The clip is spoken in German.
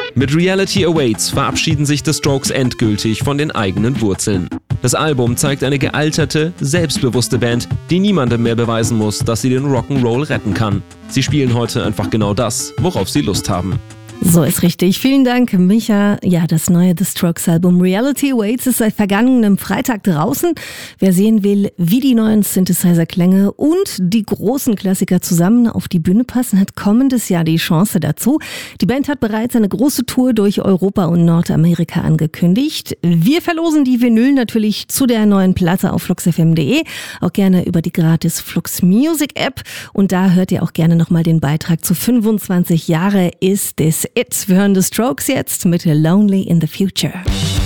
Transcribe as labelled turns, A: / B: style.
A: Mit Reality Awaits verabschieden sich The Strokes endgültig von den eigenen Wurzeln. Das Album zeigt eine gealterte, selbstbewusste Band, die niemandem mehr beweisen muss, dass sie den Rock'n'Roll retten kann. Sie spielen heute einfach genau das, worauf sie Lust haben.
B: So ist richtig. Vielen Dank, Micha. Ja, das neue The Strokes Album Reality Awaits ist seit vergangenem Freitag draußen. Wer sehen will, wie die neuen Synthesizer-Klänge und die großen Klassiker zusammen auf die Bühne passen, hat kommendes Jahr die Chance dazu. Die Band hat bereits eine große Tour durch Europa und Nordamerika angekündigt. Wir verlosen die Vinyl natürlich zu der neuen Platte auf fluxfm.de, auch gerne über die gratis Flux Music App. Und da hört ihr auch gerne nochmal den Beitrag zu 25 Jahre ist es It. Wir hören The Strokes jetzt mit Lonely in the Future.